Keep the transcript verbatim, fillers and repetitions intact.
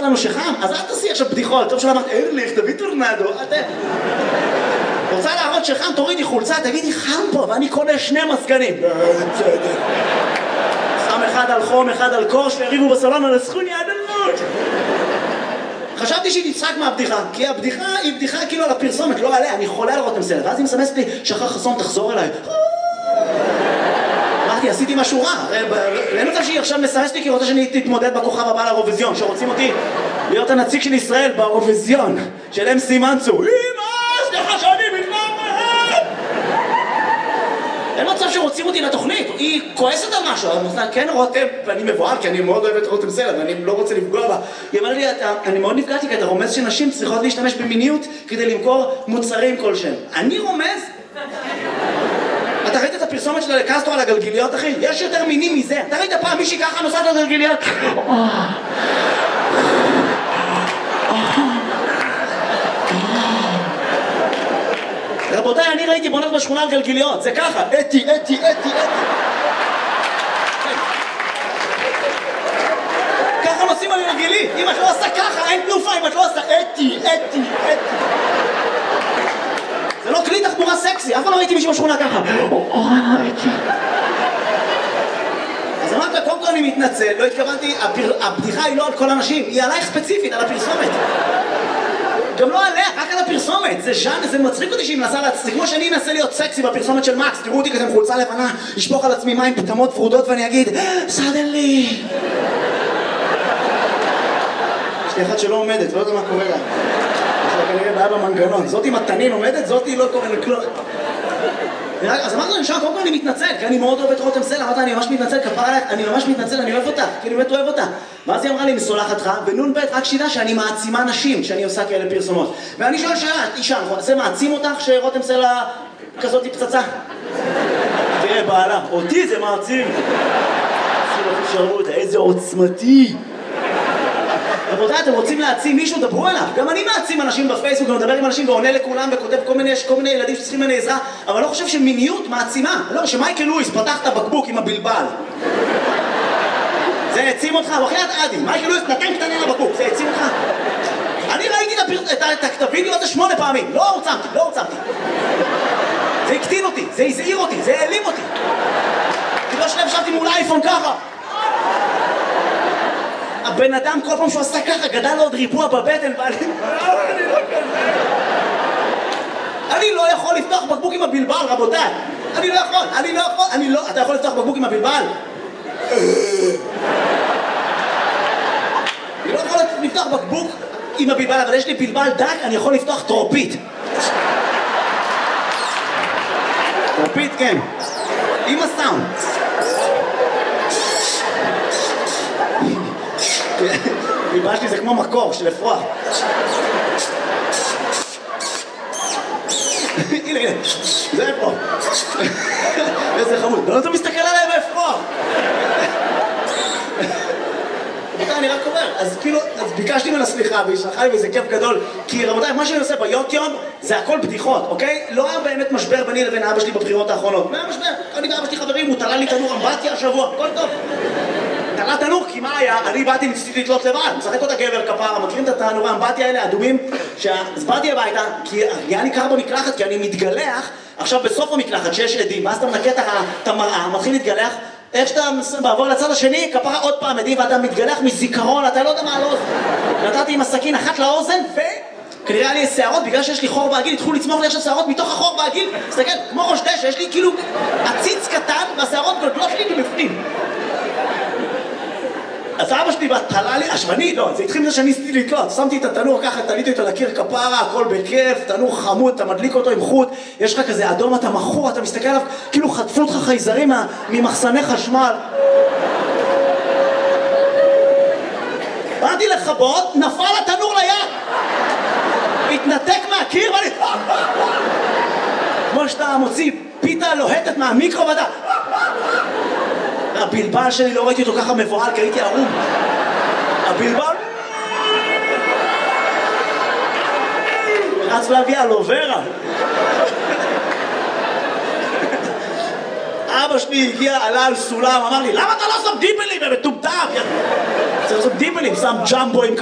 לנו שחם, אז אל תעשי עכשיו בדיחות. טוב שלא אמרת, ארליך, תביא טורנדו. רוצה להראות שחם, תורידי חולצה, תגידי חם פה, ואני קונה שני מזגנים. שם אחד על חום, אחד על קור, שהריבו בסלון על הסכוני עדנות. חשבתי שהיא תצחק מהבדיחה, כי הבדיחה היא בדיחה כאילו על הפרסומת, לא עליה, אני חולה על רותם סלע. ואז היא מסמסת לי, שחר חסון, תחזור אליי. אמרתי, עשיתי משהו רע. אין מצב שהיא עכשיו מסמסת לי, כי היא רוצה שאני תתמודד בכוכב הבא לאירוויזיון, שרוצים אותי להיות הנציג של ישראל באירוויזיון, של אם סי מנצו. אמא, סליחה שאני מתמודד! אין מצב שרוצים אותי לתוכנית, היא כועסת על משהו, כן רותם, ואני מבועל, כי אני מאוד אוהב את רותם סלע, ואני לא רוצה לפגוע בה. היא אמרה לי, אני מאוד נפגעתי, כי אתה רומז שנשים צריכות להשתמש במיניות כדי למכור מוצרים כלשהם. אני רומז? אתה ראית את הפרסומת שלה לקסטרו על הגלגיליות, אחי? יש יותר מינים מזה. אתה ראית פעם מישהי ככה נוסעת על גלגיליות? רבותיי, אני ראיתי בונות בשכונה על גלגיליות, זה ככה, אתי, אתי, אתי, אתי. ככה נוסעים על גלגילי, אם את לא עושה ככה, אין תנופה, אם את לא עושה אתי, אתי, אתי. זה לא כלי תחבורה סקסי, אף פעם לא ראיתי מישהו בשכונה ככה. אז אמרת לה, קודם כל אני מתנצל, לא התכוונתי, הבדיחה היא לא על כל אנשים, היא עלייך ספציפית, על הפרסומת. גם לא עליה, רק על הפרסומת, זה ז'אנר, זה מצחיק אותי שהיא מנסה להצ... זה כמו שאני אנסה להיות סקסי בפרסומת של מקס, תראו אותי כזה עם חולצה לבנה, לשפוך על עצמי מים פטמות פרודות ואני אגיד, סדלי! יש לי אחת שלא עומדת, לא יודע מה קורה לה. יש לה כנראה בעיה במנגנון, זאתי מתנין עומדת, זאתי לא קורה לכלום. אז אמרתי לנשאר, קודם כל אני מתנצל, כי אני מאוד אוהב את רותם סלע, אמרתי, אני ממש מתנצל, כפרה עליך, אני ממש מתנצל, אני אוהב אותה, כי אני באמת אוהב אותה. ואז היא אמרה לי, אני סולחת לך, ונון בית רק שידה שאני מעצימה נשים, שאני עושה כאלה פרסומות. ואני שואל שאלה, אישה, זה מעצים אותך שרותם סלע כזאת היא פצצה? תראה, בעלה, אותי זה מעצים. תראו אותה, איזה עוצמתי. רבותיי, אתם רוצים להעצים מישהו, דברו עליו. גם אני מעצים אנשים בפייסבוק, ומדבר עם אנשים ועונה לכולם וכותב כל מיני, כל מיני ילדים שצריכים ממני עזרה, אבל לא חושב שמיניות מעצימה. לא, שמייקל לואיס פתח את הבקבוק עם הבלבל. זה העצים אותך, בחייאת עדי. מייקל לואיס נתן קטנים לבקבוק, זה העצים אותך. אני ראיתי את הווידאו הזה שמונה פעמים, לא הורצמתי, לא הורצמתי. זה הקטין אותי, זה הזעיר אותי, זה העלים אותי. כי לא שלב שבתי מול אייפון ככה. הבן אדם כל פעם שהוא עשה ככה גדל לו עוד ריבוע בבטן ואני... אני לא כזה... אני לא יכול לפתוח בקבוק עם הבלבל, רבותיי. אני לא יכול, אני לא יכול, אני לא... אתה יכול לפתוח בקבוק עם הבלבל? אני לא יכול לפתוח בקבוק עם הבלבל, אבל יש לי בלבל דק, אני יכול לפתוח טרופית. טרופית, כן. עם הסאונד. בלבל שלי זה כמו מקור של אפרוח. הנה, הנה, זה אפרוח. איזה חמוד. לא אתה מסתכל עליי באפרוח. אני רק אומר, אז כאילו, אז ביקשתי ממנה סליחה והיא שלחה לי וזה כיף גדול, כי רבותיי, מה שאני עושה ביוטיוב זה הכל בדיחות, אוקיי? לא היה באמת משבר ביני לבין אבא שלי בבחירות האחרונות. מה היה משבר? אני ואבא שלי חברים, הוא תלה לי תנור אמבטיה השבוע, הכל טוב. תלה תנור, כי מה היה? אני באתי ניסיתי לתלות לבד, משחק אותה גבר כפרה, מכירים את התנורי האמבטיה האלה, אדומים, אז באתי הביתה, כי היה לי קר במקלחת, כי אני מתגלח, עכשיו בסוף המקלחת שיש עדים, ואז אתה מנקה את המראה, מתחיל להתגלח, איך שאתה בעבור לצד השני, כפרה עוד פעם עדים, ואתה מתגלח מזיכרון, אתה לא יודע מה על אוזן. נתתי עם הסכין אחת לאוזן, וכנראה היה לי שערות, בגלל שיש לי חור בעגיל, התחילו לצמוח לי עכשיו שערות מתוך החור בעגיל, תסתכל, כמו ראש דשא, יש לי כאילו עציץ קטן, והשערות גולגלות שלי מבפנים. אז אבא שלי תלה לי, אשמני, לא, זה התחיל מזה שאני ניסיתי לתלות, שמתי את התנור ככה, תליתי אותו לקיר כפרה, הכל בכיף, תנור חמוד, אתה מדליק אותו עם חוט, יש לך כזה אדום, אתה מכור, אתה מסתכל עליו, כאילו חטפו אותך חייזרים ממחסני חשמל. באתי לכבות, נפל התנור ליד, התנתק מהקיר, ואני... כמו שאתה מוציא פיתה לוהטת מהמיקרו ואתה... הבלבל שלי לא ראיתי אותו ככה מבוהל, כי הייתי ערום. הבלבל... רץ להביא אלוברה. אבא שלי הגיע, עלה על סולם, אמר לי, למה אתה לא שם דיפלים? הם מטומטם! צריך לעשות דיפלים, שם ג'מבו עם...